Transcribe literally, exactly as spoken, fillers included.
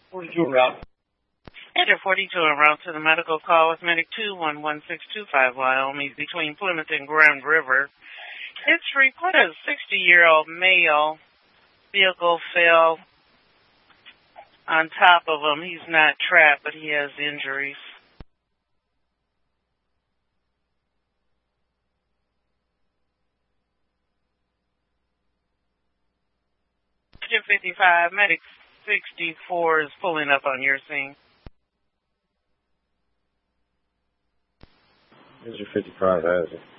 forty-two en route. Enter forty-two en route to the medical call with medic two one one six two five Wyoming between Plymouth and Grand River. It's reported a sixty-year-old male vehicle fell on top of him. He's not trapped, but he has injuries. fifty-five, medic sixty-four is pulling up on your scene. Mister fifty-five has it.